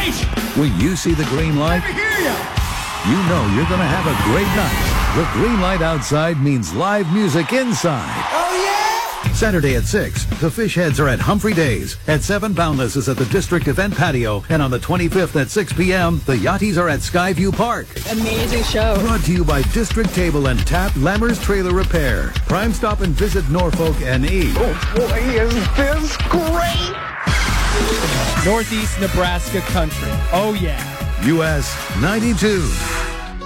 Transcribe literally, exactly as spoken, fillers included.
great! When you see the green light, I hear you! you know you're going to have a great night. The green light outside means live music inside. Oh, yeah! Saturday at six, the Fish Heads are at Humphrey Days. At seven, Boundless is at the District Event Patio. And on the twenty-fifth at six p.m., the Yachties are at Skyview Park. Amazing show. Brought to you by District Table and Tap Lammers Trailer Repair. Prime Stop and Visit Norfolk N E. Oh, boy, is this great! Northeast Nebraska country. Oh, yeah. U S ninety-two.